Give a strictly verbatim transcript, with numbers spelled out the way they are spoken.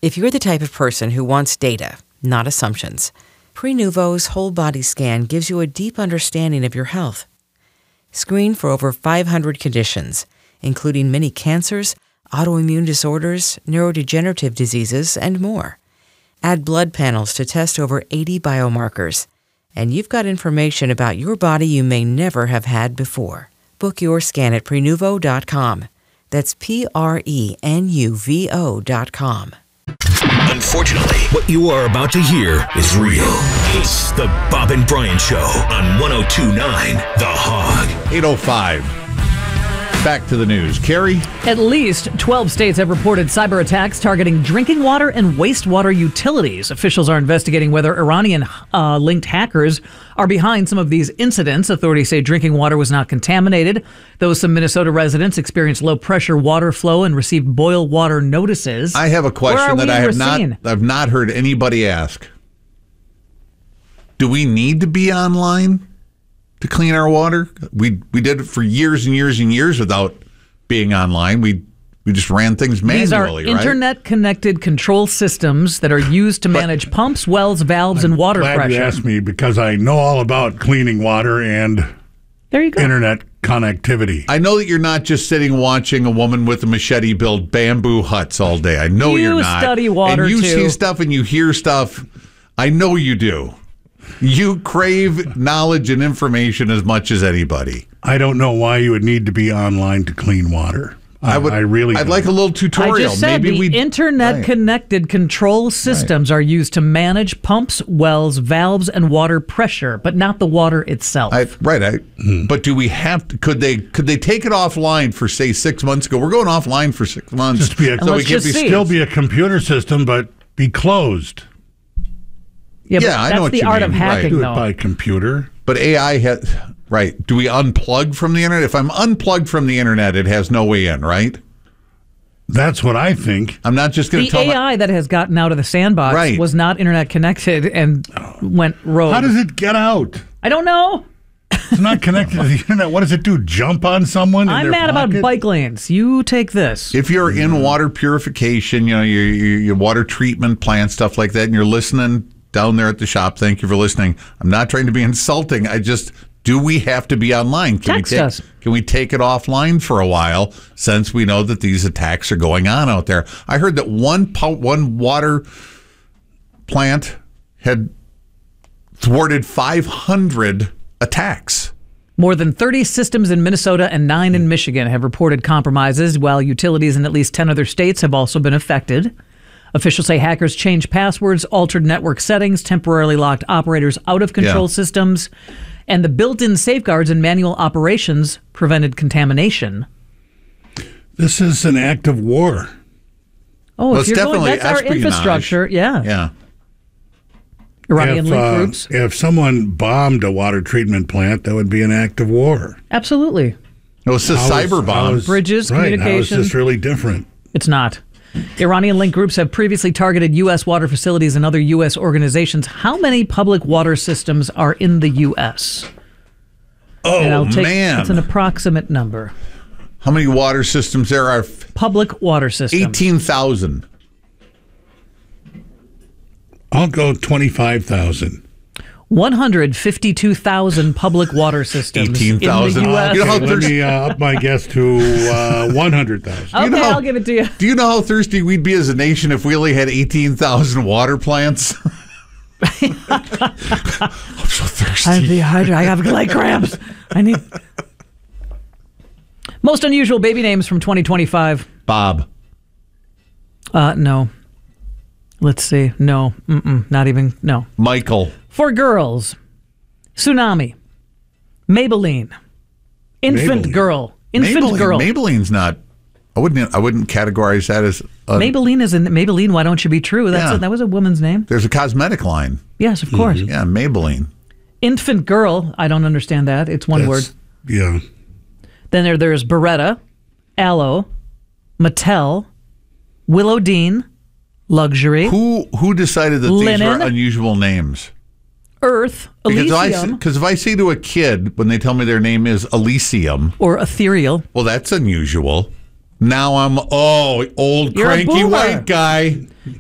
If you're the type of person who wants data, not assumptions, Prenuvo's whole body scan gives you a deep understanding of your health. Screen for over five hundred conditions, including many cancers, autoimmune disorders, neurodegenerative diseases, and more. Add blood panels to test over eighty biomarkers, and you've got information about your body you may never have had before. Book your scan at Prenuvo dot com. That's P R E N U V O dot com. Unfortunately, what you are about to hear is real. It's the Bob and Brian Show on one oh two point nine The Hog. eight oh five. Back to the news. Carrie? At least twelve states have reported cyber attacks targeting drinking water and wastewater utilities. Officials are investigating whether Iranian-linked uh, hackers are behind some of these incidents. Authorities say drinking water was not contaminated, though some Minnesota residents experienced low-pressure water flow and received boil water notices. I have a question that I have not, I've not heard anybody ask. Do we need to be online to clean our water? We we did it for years and years and years without being online. We we just ran things manually, These are internet-connected right? control systems that are used to manage but, pumps, wells, valves, I'm and water glad pressure. You asked me because I know all about cleaning water and there you go. internet connectivity. I know that you're not just sitting watching a woman with a machete build bamboo huts all day. I know you you're not. study water, and you too. see stuff and you hear stuff. I know you do. You crave knowledge and information as much as anybody. I don't know why you would need to be online to clean water. I, I would. I really. I'd don't. like a little tutorial. I just said Maybe the we internet-connected control systems right. are used to manage pumps, wells, valves, and water pressure, but not the water itself. I, right. I, hmm. But do we have to? Could they? Could they take it offline for say six months ago? We're going offline for six months. Just be a, so we can be still be a computer system, but be closed. Yeah, but yeah that's I know what the you art mean. of hacking, right. Do it though. by computer. But A I has right. Do we unplug from the internet? If I'm unplugged from the internet, it has no way in, right? That's what I think. I'm not just going the to tell A I my, that has gotten out of the sandbox right. was not internet connected and went rogue. How does it get out? I don't know. It's not connected to the internet. What does it do? Jump on someone? In I'm their mad pocket? about bike lanes. You take this. If you're in water purification, you know your, your your water treatment plant, stuff like that, and you're listening down there at the shop, thank you for listening. I'm not trying to be insulting. I just, do we have to be online? Can Text we take, us. Can we take it offline for a while since we know that these attacks are going on out there? I heard that one po- one water plant had thwarted five hundred attacks. More than thirty systems in Minnesota and nine in Michigan have reported compromises, while utilities in at least ten other states have also been affected. Officials say hackers changed passwords, altered network settings, temporarily locked operators out of control Yeah. systems, and the built-in safeguards in manual operations prevented contamination. This is an act of war. Oh, Well, if it's you're going, definitely that's our espionage. infrastructure. Yeah. Yeah. Iranian if, link uh, groups. if someone bombed a water treatment plant, that would be an act of war. Absolutely. It was a How is- cyber how bomb. is- Bridges, right, communication. How is this really different? It's not. Iranian link groups have previously targeted U S water facilities and other U S organizations. How many public water systems are in the U S? Oh, And I'll take, man. It's an approximate number. How many water systems there are? Public water systems. eighteen thousand. I'll go twenty-five thousand. one hundred fifty-two thousand public water systems eighteen thousand. in the U S. You know how Let thirsty- me uh, up my guess to uh, one hundred thousand. Okay, you know how- I'll give it to you. Do you know how thirsty we'd be as a nation if we only had eighteen thousand water plants? I'm so thirsty. I'm dehydrated. I have leg cramps. I need... Most unusual baby names from twenty twenty-five. Bob. Uh, no. Let's see. No. Mm-mm. Not even. No. Michael. For girls, Tsunami, Maybelline, Infant Maybelline. Girl, Infant Maybelline. Girl. Maybelline's not. I wouldn't. I wouldn't categorize that as. A, Maybelline is in Maybelline. Why don't you be true? That's Yeah. a, that was a woman's name. There's a cosmetic line. Yes, of course. Yeah, Maybelline. Infant Girl. I don't understand that. It's one word. That's- Yeah. Then there, there's Beretta, Aloe, Mattel, Willow Dean, Luxury, Who who decided that these Linen. were unusual names? Earth, Because if I, Elysium, because if I say to a kid when they tell me their name is Elysium, or Ethereal. well, that's unusual. Now I'm oh old You're a cranky boomer. white guy.